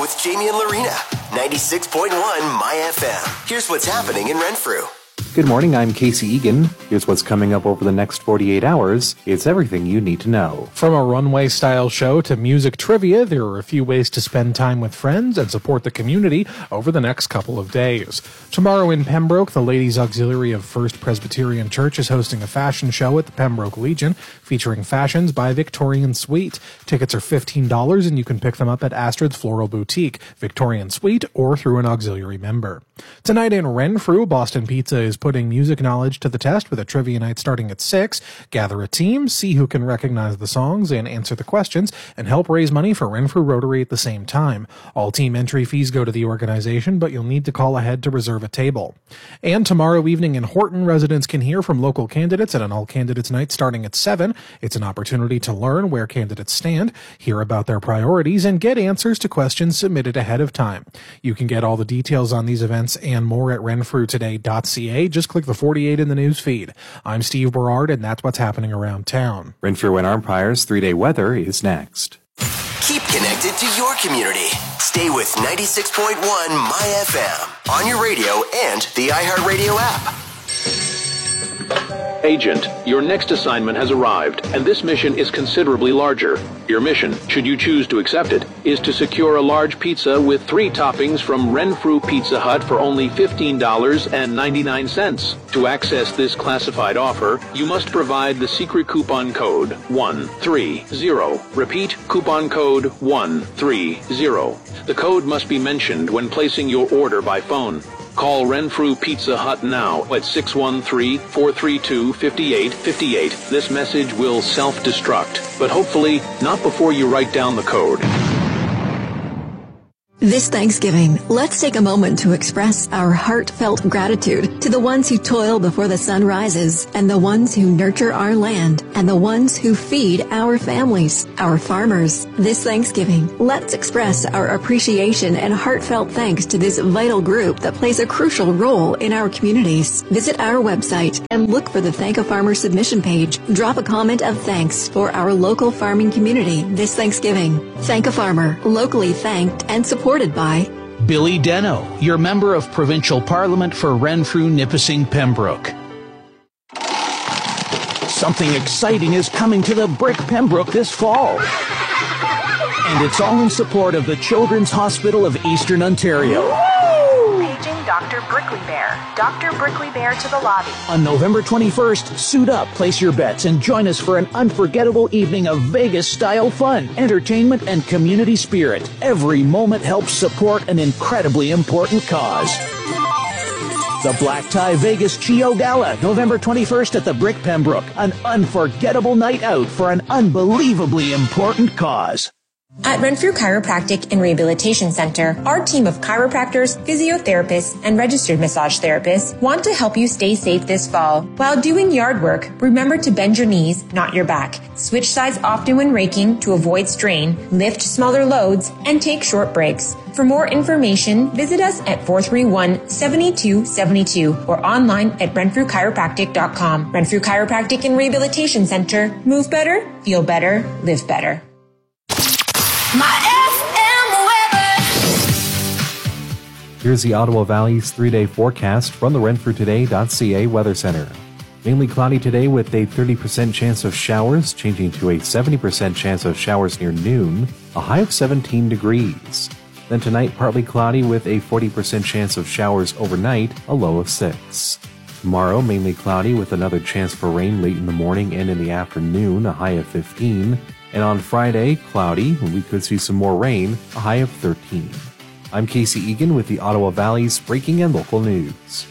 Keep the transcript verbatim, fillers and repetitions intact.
With Jamie and Lorena, ninety-six point one My F M. Here's what's happening in Renfrew. Good morning, I'm Casey Egan. Here's what's coming up over the next forty-eight hours. It's everything you need to know. From a runway-style show to music trivia, there are a few ways to spend time with friends and support the community over the next couple of days. Tomorrow in Pembroke, the Ladies Auxiliary of First Presbyterian Church is hosting a fashion show at the Pembroke Legion, featuring fashions by Victorian Sweet. Tickets are fifteen dollars, and you can pick them up at Astrid's Floral Boutique, Victorian Sweet, or through an auxiliary member. Tonight in Renfrew, Boston Pizza is putting music knowledge to the test with a trivia night starting at six. Gather a team, see who can recognize the songs and answer the questions, and help raise money for Renfrew Rotary at the same time. All team entry fees go to the organization, but you'll need to call ahead to reserve a table. And tomorrow evening in Horton, residents can hear from local candidates at an all-candidates night starting at seven. It's an opportunity to learn where candidates stand, hear about their priorities, and get answers to questions submitted ahead of time. You can get all the details on these events and more at renfrew today dot c a. Just click the forty-eight in the news feed. I'm Steve Berard, and that's what's happening around town. Renfrew and Armpire's three-day weather is next. Keep connected to your community. Stay with ninety-six point one My F M on your radio and the iHeartRadio app. Agent, your next assignment has arrived, and this mission is considerably larger. Your mission, should you choose to accept it, is to secure a large pizza with three toppings from Renfrew Pizza Hut for only fifteen dollars and ninety-nine cents. To access this classified offer, you must provide the secret coupon code one three zero. Repeat, coupon code one three zero. The code must be mentioned when placing your order by phone. Call Renfrew Pizza Hut now at six one three, four three two, five eight five eight. This message will self-destruct, but hopefully not before you write down the code. This Thanksgiving, let's take a moment to express our heartfelt gratitude to the ones who toil before the sun rises, and the ones who nurture our land, and the ones who feed our families, our farmers. This Thanksgiving, let's express our appreciation and heartfelt thanks to this vital group that plays a crucial role in our communities. Visit our website and look for the Thank a Farmer submission page. Drop a comment of thanks for our local farming community this Thanksgiving. Thank a Farmer, locally thanked and supported by Billy Deno, your Member of Provincial Parliament for Renfrew, Nipissing, Pembroke. Something exciting is coming to the Brick Pembroke this fall. And it's all in support of the Children's Hospital of Eastern Ontario. Paging Doctor Brickley Bear. Doctor Brickley Bear to the lobby. On November twenty-first, suit up, place your bets, and join us for an unforgettable evening of Vegas-style fun, entertainment, and community spirit. Every moment helps support an incredibly important cause. The Black Tie Vegas Chio Gala, November twenty-first at the Brick Pembroke. An unforgettable night out for an unbelievably important cause. At Renfrew Chiropractic and Rehabilitation Center, our team of chiropractors, physiotherapists, and registered massage therapists want to help you stay safe this fall. While doing yard work, remember to bend your knees, not your back. Switch sides often when raking to avoid strain, lift smaller loads, and take short breaks. For more information, visit us at four three one, seven two seven two or online at renfrew chiropractic dot com. Renfrew Chiropractic and Rehabilitation Center. Move better, feel better, live better. My F M weather. Here's the Ottawa Valley's three-day forecast from the renfrew today dot c a Weather Center. Mainly cloudy today with a thirty percent chance of showers, changing to a seventy percent chance of showers near noon, a high of seventeen degrees. Then tonight, partly cloudy with a forty percent chance of showers overnight, a low of six. Tomorrow, mainly cloudy with another chance for rain late in the morning and in the afternoon, a high of fifteen. And on Friday, cloudy, and we could see some more rain, a high of thirteen. I'm Casey Egan with the Ottawa Valley's breaking and local news.